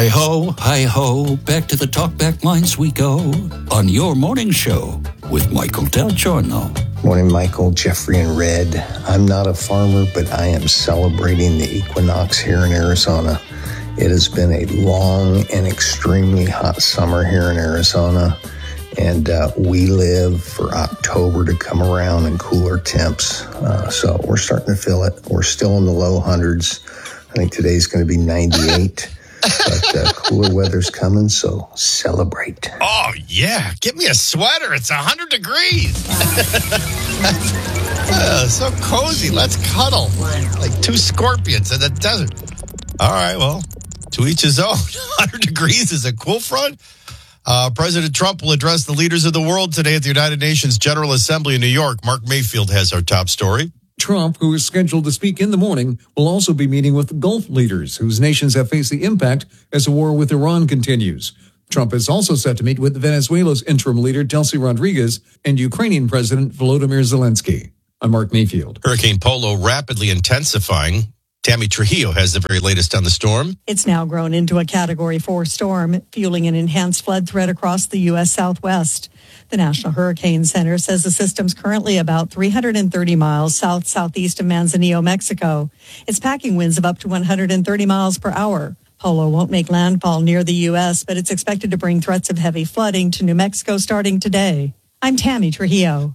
Hi ho, back to the Talkback Lines we go on your morning show with Michael Del Giorno. Morning, Michael, Jeffrey, and Red. I'm not a farmer, but I am celebrating the equinox here in Arizona. It has been a long and extremely hot summer here in Arizona, and we live for October to come around in cooler temps. So we're starting to feel it. We're still in the low hundreds. I think today's going to be 98. But cooler weather's coming, so celebrate. Oh, yeah. Get me a sweater. It's 100 degrees. So cozy. Let's cuddle like two scorpions in the desert. All right, well, to each his own. 100 degrees is a cool front. President Trump will address the leaders of the world today at the United Nations General Assembly in New York. Mark Mayfield has our top story. Trump, who is scheduled to speak in the morning, will also be meeting with Gulf leaders whose nations have faced the impact as the war with Iran continues. Trump is also set to meet with Venezuela's interim leader, Delcy Rodriguez, and Ukrainian President Volodymyr Zelensky. I'm Mark Mayfield. Hurricane Polo rapidly intensifying. Tammy Trujillo has the very latest on the storm. It's now grown into a Category 4 storm, fueling an enhanced flood threat across the U.S. Southwest. The National Hurricane Center says the system's currently about 330 miles south-southeast of Manzanillo, Mexico. It's packing winds of up to 130 miles per hour. Polo won't make landfall near the U.S., but it's expected to bring threats of heavy flooding to New Mexico starting today. I'm Tammy Trujillo.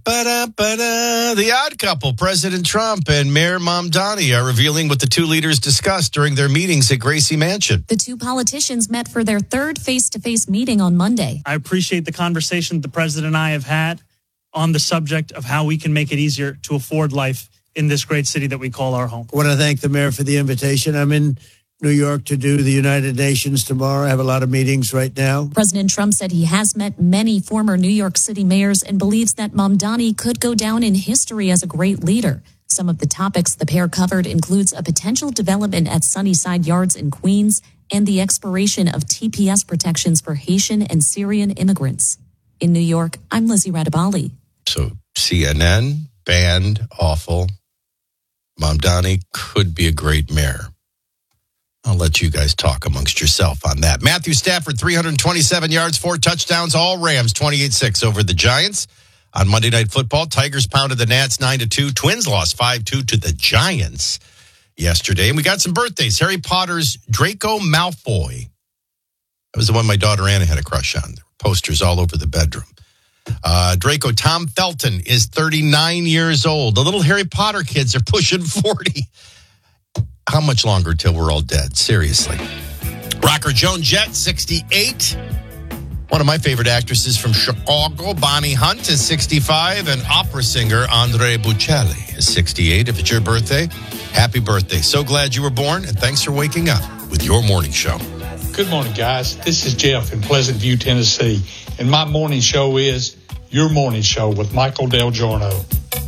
The Odd Couple, President Trump and Mayor Mamdani, are revealing what the two leaders discussed during their meetings at Gracie Mansion. The two politicians met for their third face-to-face meeting on Monday. I appreciate the conversation the president and I have had on the subject of how we can make it easier to afford life in this great city that we call our home. I want to thank the mayor for the invitation. I'm in New York to do the United Nations tomorrow. I have a lot of meetings right now. President Trump said he has met many former New York City mayors and believes that Mamdani could go down in history as a great leader. Some of the topics the pair covered includes a potential development at Sunnyside Yards in Queens and the expiration of TPS protections for Haitian and Syrian immigrants. In New York, I'm Lizzie Radabali. So CNN banned awful. Mamdani could be a great mayor. I'll let you guys talk amongst yourself on that. Matthew Stafford, 327 yards, 4 touchdowns, all Rams, 28-6 over the Giants. On Monday Night Football, Tigers pounded the Nats 9-2. Twins lost 5-2 to the Giants yesterday. And we got some birthdays. Harry Potter's Draco Malfoy. That was the one my daughter Anna had a crush on. There were posters all over the bedroom. Draco Tom Felton is 39 years old. The little Harry Potter kids are pushing 40. How much longer till we're all dead? Seriously. Rocker Joan Jett, 68. One of my favorite actresses from Chicago, Bonnie Hunt, is 65. And opera singer Andre Bocelli is 68. If it's your birthday, happy birthday. So glad you were born, and thanks for waking up with your morning show. Good morning, guys. This is Jeff in Pleasant View, Tennessee. And my morning show is Your Morning Show with Michael Del Giorno.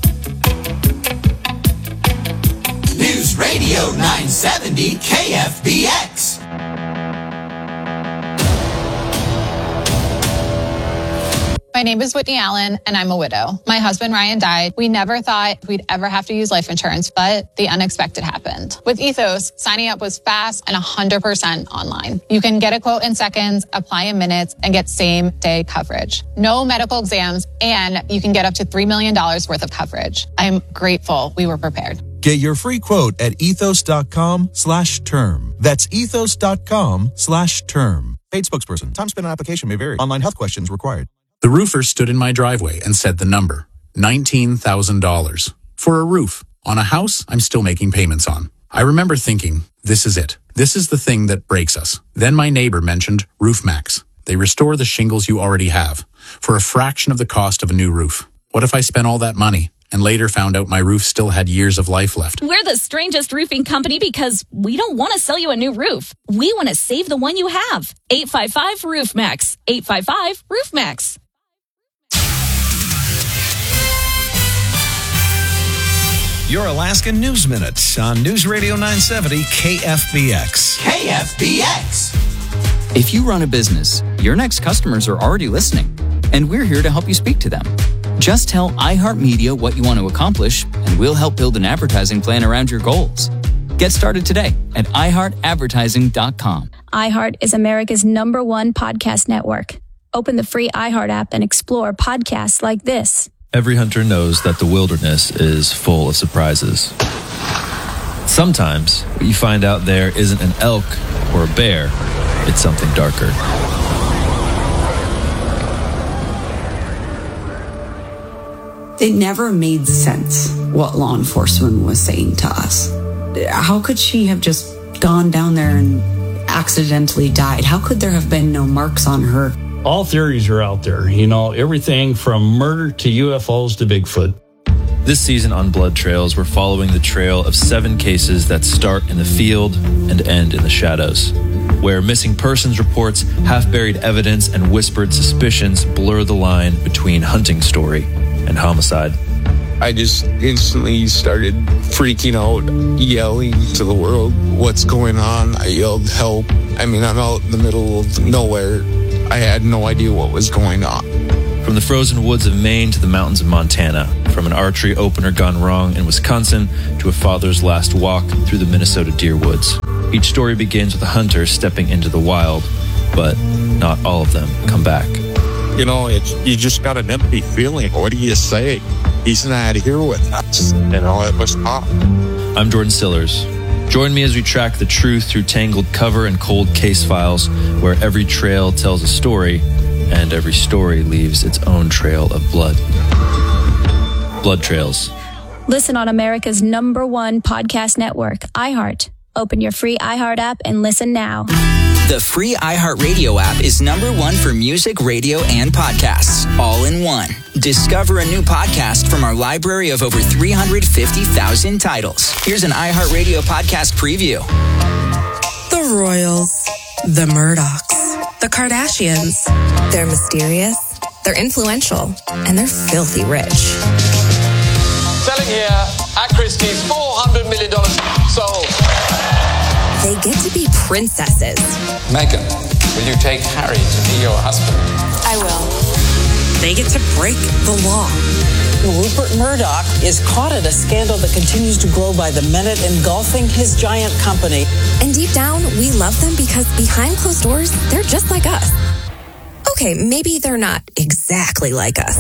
News Radio 970 KFBX. My name is Whitney Allen, and I'm a widow. My husband, Ryan, died. We never thought we'd ever have to use life insurance, but the unexpected happened. With Ethos, signing up was fast and 100% online. You can get a quote in seconds, apply in minutes, and get same-day coverage. No medical exams, and you can get up to $3 million worth of coverage. I'm grateful we were prepared. Get your free quote at ethos.com/term. That's ethos.com/term. Paid spokesperson. Time spent on application may vary. Online health questions required. The roofer stood in my driveway and said the number, $19,000. For a roof on a house I'm still making payments on. I remember thinking, this is it. This is the thing that breaks us. Then my neighbor mentioned RoofMax. They restore the shingles you already have for a fraction of the cost of a new roof. What if I spent all that money and later found out my roof still had years of life left? We're the strangest roofing company because we don't want to sell you a new roof. We want to save the one you have. 855-ROOFMAX. 855-ROOFMAX. Your Alaska News Minute on News Radio 970 KFBX. KFBX. If you run a business, your next customers are already listening, and we're here to help you speak to them. Just tell iHeartMedia what you want to accomplish, and we'll help build an advertising plan around your goals. Get started today at iHeartAdvertising.com. iHeart is America's #1 podcast network. Open the free iHeart app and explore podcasts like this. Every hunter knows that the wilderness is full of surprises. Sometimes what you find out there isn't an elk or a bear, it's something darker. It never made sense what law enforcement was saying to us. How could she have just gone down there and accidentally died? How could there have been no marks on her? All theories are out there, everything from murder to UFOs to Bigfoot. This season on Blood Trails, we're following the trail of 7 cases that start in the field and end in the shadows, where missing persons reports, half-buried evidence, and whispered suspicions blur the line between hunting story and homicide. I just instantly started freaking out, yelling to the world, "What's going on?" I yelled, "Help." I'm out in the middle of nowhere. I had no idea what was going on. From the frozen woods of Maine to the mountains of Montana, from an archery opener gone wrong in Wisconsin to a father's last walk through the Minnesota deer woods. Each story begins with a hunter stepping into the wild, but not all of them come back. You just got an empty feeling. What do you say? He's not here with us. It was tough. I'm Jordan Sillers. Join me as we track the truth through tangled cover and cold case files, where every trail tells a story and every story leaves its own trail of blood. Blood Trails. Listen on America's #1 podcast network, iHeart. Open your free iHeart app and listen now. The free iHeartRadio app is #1 for music, radio, and podcasts, all in one. Discover a new podcast from our library of over 350,000 titles. Here's an iHeartRadio podcast preview. The Royals, the Murdochs, the Kardashians. They're mysterious, they're influential, and they're filthy rich. Selling here at Christie's, $400 million sold. They get to be princesses. Meghan, will you take Harry to be your husband? I will. They get to break the law. Rupert Murdoch is caught in a scandal that continues to grow by the minute, engulfing his giant company. And deep down, we love them because behind closed doors, they're just like us. Okay, maybe they're not exactly like us.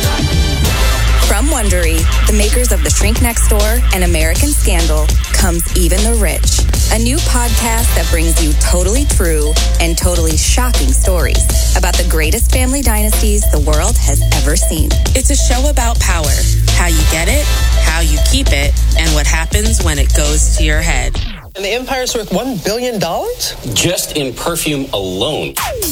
From Wondery, the makers of The Shrink Next Door and American Scandal, comes Even the Rich, a new podcast that brings you totally true and totally shocking stories about the greatest family dynasties the world has ever seen. It's a show about power, how you get it, how you keep it, and what happens when it goes to your head. And the empire's worth $1 billion? Just in perfume alone.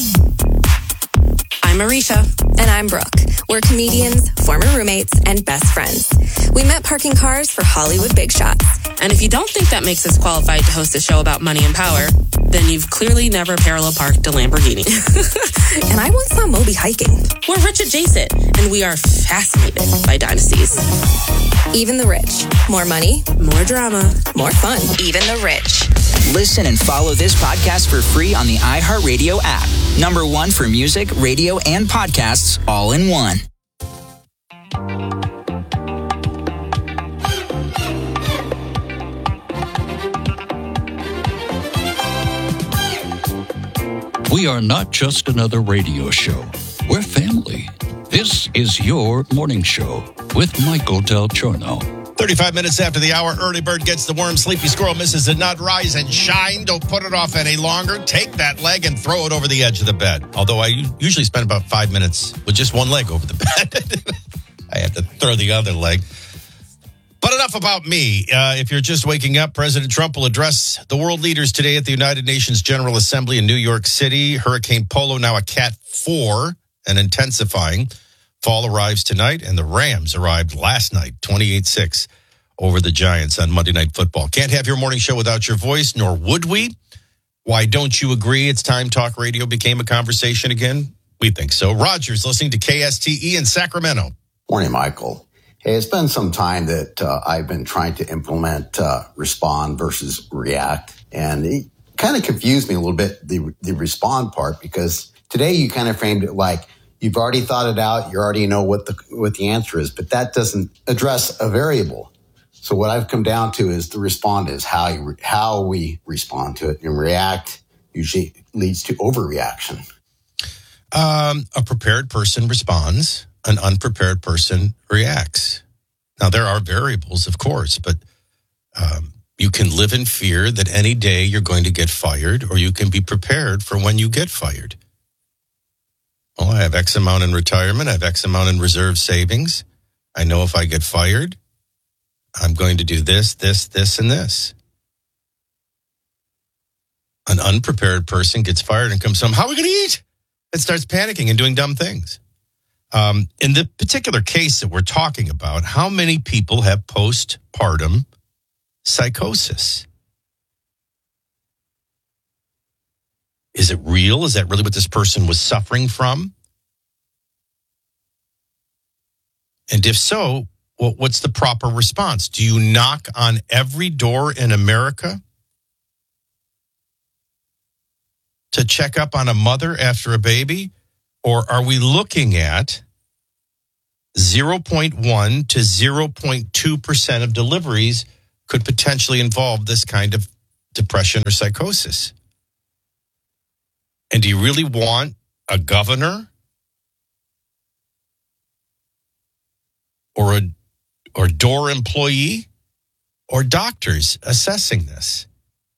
I'm Marisha. And I'm Brooke. We're comedians, former roommates, and best friends. We met parking cars for Hollywood big shots. And if you don't think that makes us qualified to host a show about money and power, then you've clearly never parallel parked a Lamborghini. And I once saw Moby hiking. We're rich adjacent, and we are fascinated by dynasties. Even the Rich. More money, more drama, more fun. Even the Rich. Listen and follow this podcast for free on the iHeartRadio app. #1 for music, radio, and podcasts, all in one. We are not just another radio show. We're family. This is your morning show with Michael Del Giorno. 35 minutes after the hour, early bird gets the worm, sleepy squirrel misses the nut. Rise and shine. Don't put it off any longer. Take that leg and throw it over the edge of the bed. Although I usually spend about 5 minutes with just one leg over the bed. I have to throw the other leg. But enough about me. If you're just waking up, President Trump will address the world leaders today at the United Nations General Assembly in New York City. Hurricane Polo, now a Cat 4 and intensifying. Fall arrives tonight, and the Rams arrived last night, 28-6 over the Giants on Monday Night Football. Can't have your morning show without your voice, nor would we. Why don't you agree it's time talk radio became a conversation again? We think so. Roger's listening to KSTE in Sacramento. Morning, Michael. Hey, it's been some time that I've been trying to implement respond versus react, and it kind of confused me a little bit, the respond part, because today you kind of framed it like, you've already thought it out. You already know what the answer is, but that doesn't address a variable. So what I've come down to is the respond is how we respond to it, and react usually leads to overreaction. A prepared person responds. An unprepared person reacts. Now, there are variables, of course, but you can live in fear that any day you're going to get fired, or you can be prepared for when you get fired. Well, I have X amount in retirement. I have X amount in reserve savings. I know if I get fired, I'm going to do this, this, this, and this. An unprepared person gets fired and comes home, how are we going to eat? And starts panicking and doing dumb things. In the particular case that we're talking about, how many people have postpartum psychosis? Is it real? Is that really what this person was suffering from? And if so, what's the proper response? Do you knock on every door in America to check up on a mother after a baby? Or are we looking at 0.1 to 0.2% of deliveries could potentially involve this kind of depression or psychosis? And do you really want a governor or a door employee or doctors assessing this?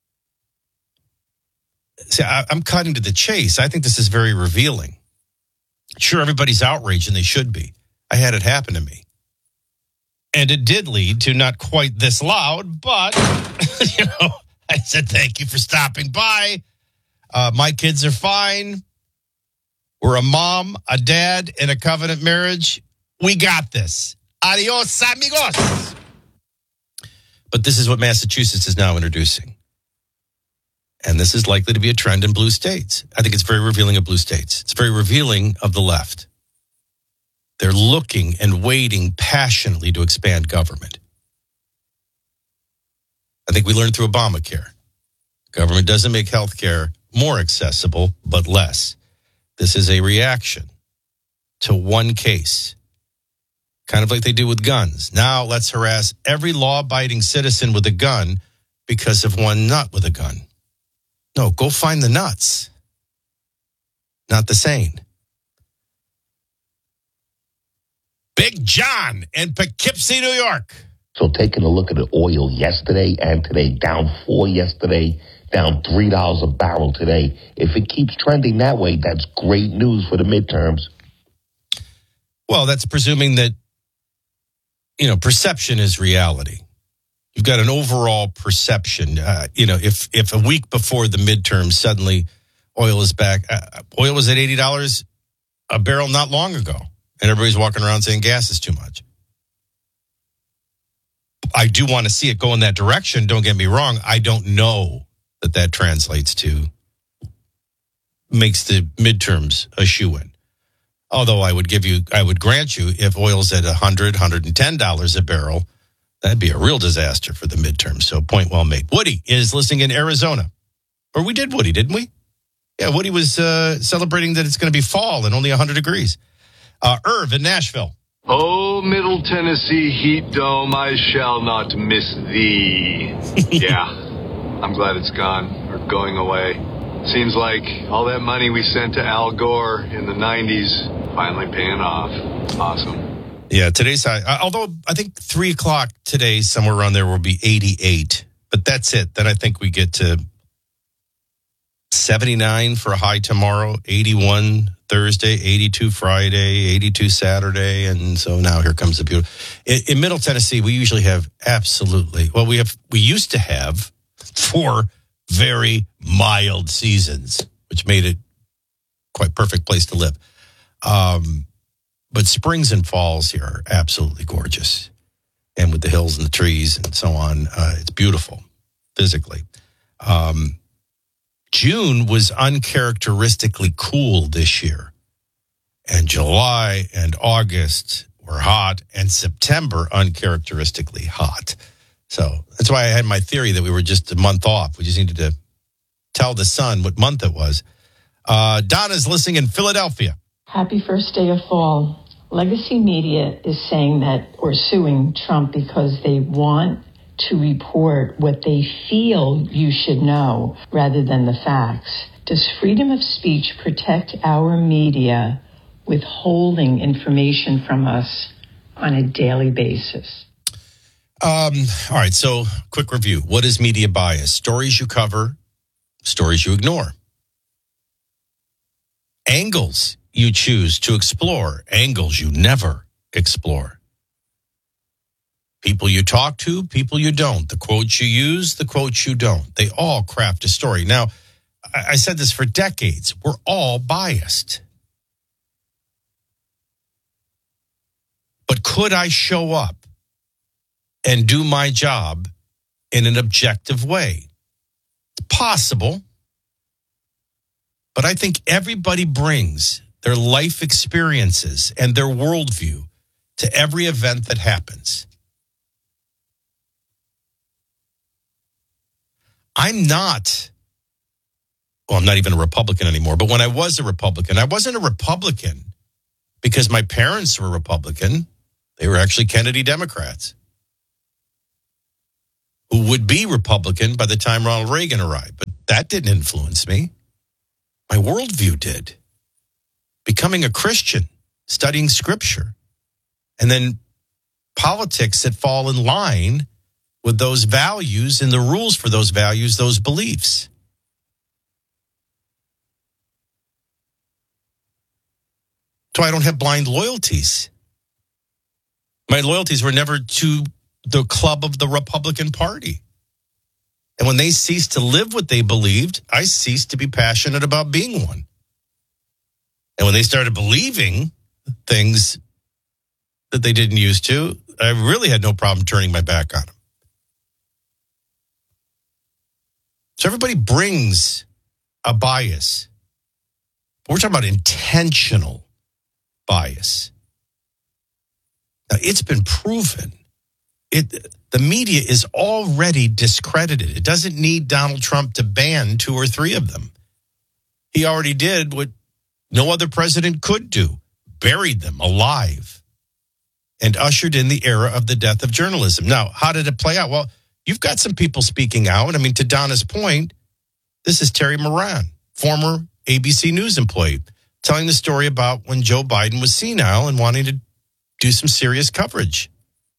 See, I'm cutting to the chase. I think this is very revealing. Sure, everybody's outraged, and they should be. I had it happen to me. And it did lead to not quite this loud, but, I said, thank you for stopping by. My kids are fine. We're a mom, a dad, and a covenant marriage. We got this. Adios, amigos. But this is what Massachusetts is now introducing. And this is likely to be a trend in blue states. I think it's very revealing of blue states. It's very revealing of the left. They're looking and waiting passionately to expand government. I think we learned through Obamacare. Government doesn't make health care more accessible, but less. This is a reaction to one case, kind of like they do with guns. Now let's harass every law-abiding citizen with a gun because of one nut with a gun. No, go find the nuts, not the sane. Big John in Poughkeepsie, New York. So taking a look at the oil yesterday and today, down 4 yesterday, down $3 a barrel today. If it keeps trending that way, that's great news for the midterms. Well, that's presuming that, perception is reality. You've got an overall perception. If a week before the midterm, suddenly oil is back. Oil was at $80 a barrel not long ago. And everybody's walking around saying gas is too much. I do want to see it go in that direction. Don't get me wrong. I don't know that translates to makes the midterms a shoo-in. Although I would grant you, if oil's at $100, $110 a barrel, that'd be a real disaster for the midterm. So point well made. Woody is listening in Arizona. Or we did Woody, didn't we? Yeah, Woody was celebrating that it's going to be fall and only 100 degrees. Irv in Nashville. Oh, Middle Tennessee heat dome, I shall not miss thee. Yeah, I'm glad it's gone or going away. Seems like all that money we sent to Al Gore in the 90s finally paying off. Awesome. Yeah, today's high. Although I think 3 o'clock today, somewhere around there, will be 88. But that's it. Then I think we get to 79 for a high tomorrow, 81 Thursday, 82 Friday, 82 Saturday. And so now here comes the beautiful. In Middle Tennessee, we usually have we used to have 4 very mild seasons, which made it quite perfect place to live. But springs and falls here are absolutely gorgeous. And with the hills and the trees and so on, it's beautiful physically. June was uncharacteristically cool this year. And July and August were hot, and September uncharacteristically hot. So that's why I had my theory that we were just a month off. We just needed to tell the sun what month it was. Donna's listening in Philadelphia. Happy first day of fall. Legacy Media is saying that, or suing Trump because they want to report what they feel you should know rather than the facts? Does freedom of speech protect our media withholding information from us on a daily basis? All right, so quick review. What is media bias? Stories you cover, stories you ignore. Angles you choose to explore, angles you never explore. People you talk to, people you don't. The quotes you use, the quotes you don't. They all craft a story. Now, I said this for decades. We're all biased. But could I show up and do my job in an objective way? It's possible. But I think everybody brings their life experiences and their worldview to every event that happens. I'm not even a Republican anymore, but when I was a Republican, I wasn't a Republican because my parents were Republican. They were actually Kennedy Democrats who would be Republican by the time Ronald Reagan arrived. But that didn't influence me. My worldview did. Becoming a Christian, studying scripture, and then politics that fall in line with those values and the rules for those values, those beliefs. So I don't have blind loyalties. My loyalties were never to the club of the Republican Party. And when they ceased to live what they believed, I ceased to be passionate about being one. And when they started believing things that they didn't used to, I really had no problem turning my back on them. So everybody brings a bias. But we're talking about intentional bias. Now, it's been proven. The media is already discredited. It doesn't need Donald Trump to ban 2 or 3 of them. He already did what no other president could do, buried them alive, and ushered in the era of the death of journalism. Now, how did it play out? Well, you've got some people speaking out. I mean, to Donna's point, this is Terry Moran, former ABC News employee, telling the story about when Joe Biden was senile and wanting to do some serious coverage.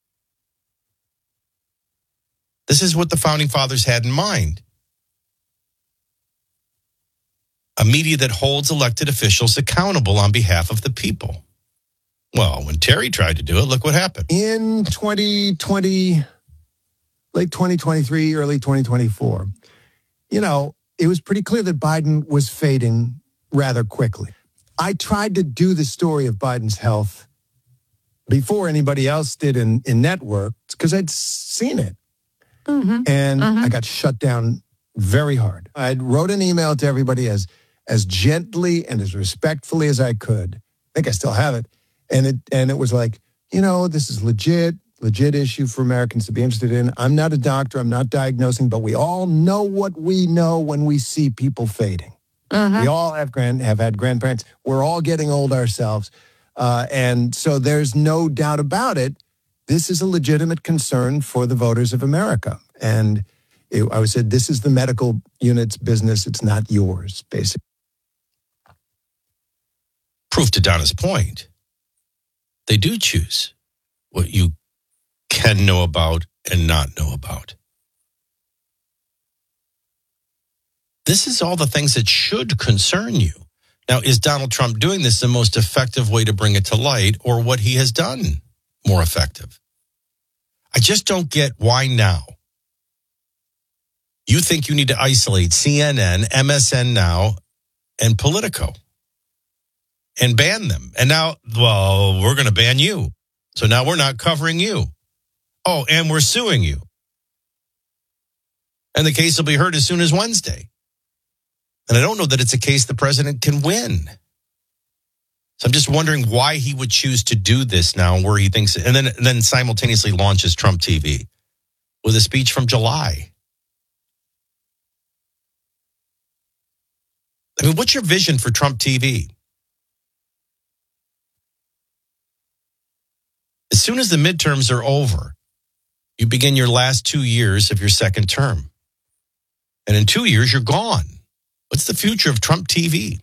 This is what the Founding Fathers had in mind. A media that holds elected officials accountable on behalf of the people. Well, when Terry tried to do it, look what happened. In 2020, late 2023, early 2024, it was pretty clear that Biden was fading rather quickly. I tried to do the story of Biden's health before anybody else did in networks because I'd seen it. Mm-hmm. And I got shut down very hard. I wrote an email to everybody as gently and as respectfully as I could. I think I still have it. And it was like, this is legit issue for Americans to be interested in. I'm not a doctor. I'm not diagnosing, but we all know what we know when we see people fading. We all have had grandparents. We're all getting old ourselves. And so there's no doubt about it. This is a legitimate concern for the voters of America. And I said, this is the medical unit's business. It's not yours, basically. Proof to Donna's point. They do choose what you can know about and not know about. This is all the things that should concern you. Now, is Donald Trump doing this the most effective way to bring it to light, or what he has done more effective? I just don't get why now. You think you need to isolate CNN, MSN Now, and Politico and ban them. And now, well, we're going to ban you. So now we're not covering you. Oh, and we're suing you. And the case will be heard as soon as Wednesday. And I don't know that it's a case the president can win. So I'm just wondering why he would choose to do this now, where he thinks, and then simultaneously launches Trump TV with a speech from July. I mean, what's your vision for Trump TV? As soon as the midterms are over, You begin your last 2 years of your second term. And in 2 years, you're gone. What's the future of Trump TV?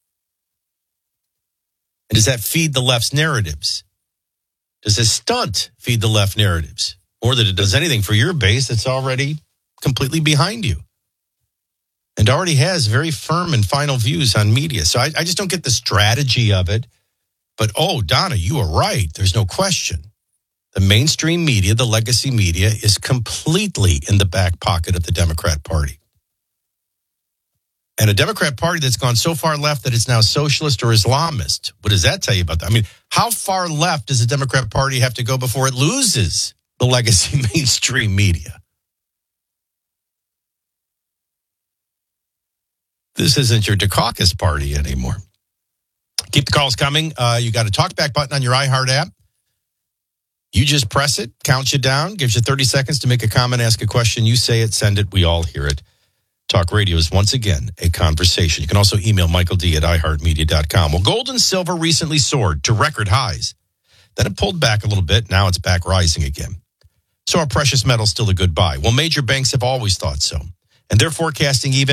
And does that feed the left's narratives? Does this stunt feed the left narratives? More than it does anything for your base that's already completely behind you and already has very firm and final views on media. So I just don't get the strategy of it. But, oh, Donna, you are right. There's no question. The mainstream media, the legacy media, is completely in the back pocket of the Democrat Party. And a Democrat Party that's gone so far left that it's now socialist or Islamist. What does that tell you about that? I mean, how far left does the Democrat Party have to go before it loses the legacy mainstream media? This isn't your Dukakis party anymore. Keep the calls coming. You got a talkback button on your iHeart app. You just press it, counts you down, gives you 30 seconds to make a comment, ask a question. You say it, send it. We all hear it. Talk radio is once again a conversation. You can also email Michael D at iHeartMedia.com. Well, gold and silver recently soared to record highs. Then it pulled back a little bit. Now it's back rising again. So are precious metals still a good buy? Well, major banks have always thought so. And they're forecasting even